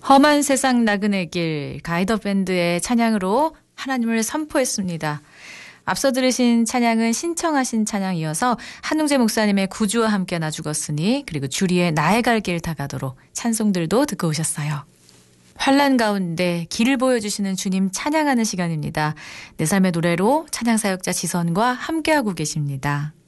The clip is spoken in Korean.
험한 세상 나그네 길 가이더 밴드의 찬양으로 하나님을 선포했습니다. 앞서 들으신 찬양은 신청하신 찬양이어서 한웅재 목사님의 구주와 함께 나 죽었으니 그리고 주리의 나의 갈 길 다가도록 찬송들도 듣고 오셨어요. 환난 가운데 길을 보여주시는 주님 찬양하는 시간입니다. 내 삶의 노래로 찬양사역자 지선과 함께하고 계십니다.